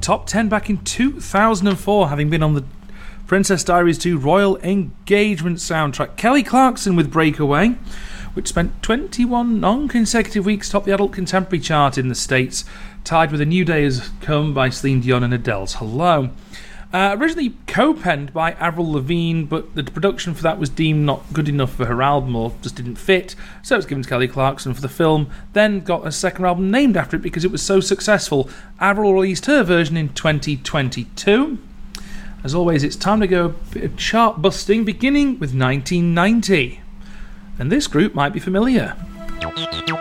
top 10 back in 2004, having been on the Princess Diaries 2 Royal Engagement soundtrack. Kelly Clarkson with Breakaway, which spent 21 non-consecutive weeks top the adult contemporary chart in the States, tied with A New Day Has Come by Celine Dion and Adele's Hello. Originally co-penned by Avril Lavigne, but the production for that was deemed not good enough for her album, or just didn't fit, so it was given to Kelly Clarkson for the film, then got a second album named after it because it was so successful. Avril released her version in 2022. As always, it's time to go a bit of chart busting, beginning with 1990. And this group might be familiar.